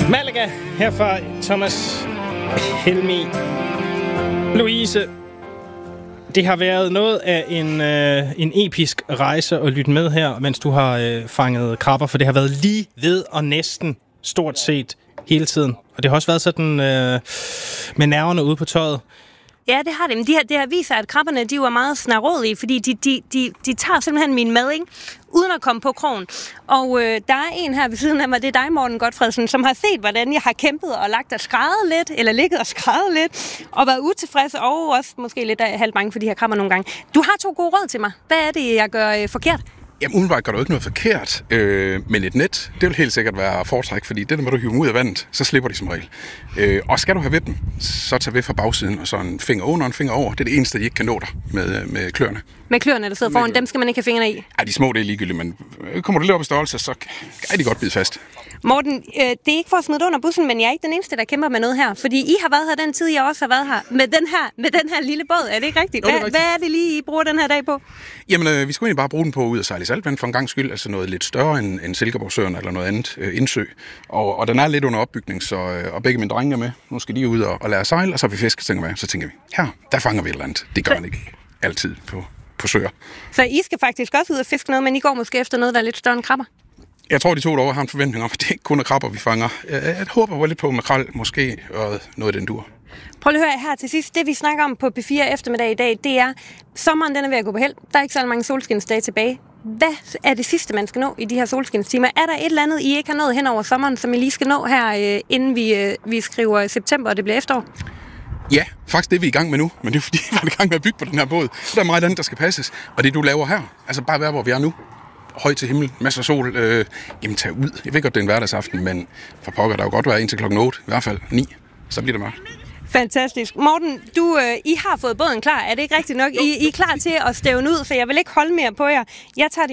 Malaga, herfra Thomas Helmi. Louise, det har været noget af en episk rejse at lytte med her, mens du har fanget krabber, for det har været lige ved og næsten stort set hele tiden. Og det har også været sådan med nerverne ude på tøjet. Ja, det har det. Men det har vist sig, at krabberne, de var meget snarådige, fordi de tager simpelthen min mad, ikke? Uden at komme på krogen. Og der er en her ved siden af mig, det er dig, Morten Godfredsen, som har set, hvordan jeg har kæmpet og lagt og skrædet lidt, eller ligget og skrædet lidt, og været utilfreds, og også måske lidt halvt bange for de her krabber nogle gange. Du har 2 gode råd til mig. Hvad er det, jeg gør forkert? Jamen, umiddelbart gør du ikke noget forkert, men et net, det vil helt sikkert være foretræk, fordi det, når du hiver dem ud af vandet, så slipper de som regel. Og skal du have ved dem, så tag ved fra bagsiden, og så en finger under og en finger over. Det er det eneste, de ikke kan nå dig med kløerne. Med kløerne, der sidder foran, dem skal man ikke have fingrene i? Ej, de små, det er ligegyldigt, men kommer du lidt op i størrelse, så kan de godt bide fast. Morten, det er ikke for at smide det under bussen, men jeg er ikke den eneste, der kæmper med noget her. Fordi I har været her den tid, jeg også har været her. Med den her lille båd, er det ikke rigtigt? Hvad er det lige, I bruger den her dag på? Jamen, vi skulle egentlig bare bruge den på ud at sejle i saltvand for en gang skyld. Altså noget lidt større end Silkeborgsøen eller noget andet indsø. Og den er lidt under opbygning, og begge mine drenge er med. Nu skal de ud og lære at sejle, og så har vi fiskestænger med. Så tænker vi, her, der fanger vi et eller andet. Det gør man ikke altid på søer. Så I skal faktisk også ud og fiske noget, men I går måske efter noget, der er lidt større end krabber? Jeg tror, de 2 derovre har en forventning om, at det ikke kun er krabber, vi fanger. Jeg håber lidt på makrel, måske, og noget af den dur. Prøv lige at høre her til sidst. Det, vi snakker om på P4 eftermiddag i dag, det er, sommeren den er ved at gå på held. Der er ikke så mange solskinsdage tilbage. Hvad er det sidste, man skal nå i de her solskinstimer? Er der et eller andet, I ikke har nået hen over sommeren, som I lige skal nå her, inden vi skriver september, og det bliver efterår? Ja, faktisk det er vi i gang med nu, men det er fordi, vi er i gang med at bygge på den her båd. Der er meget andet, der skal passes, og det du laver her, altså bare være, hvor vi er nu. Højt til himmel, masser af sol, jamen tag ud. Jeg ved godt, det er en hverdagsaften, men for pokker, der jo godt være indtil klokken 8, i hvert fald 9, så bliver det mørkt. Fantastisk. Morten, I har fået båden klar, er det ikke rigtigt nok? I er klar til at stævne ud, for jeg vil ikke holde mere på jer. Jeg tager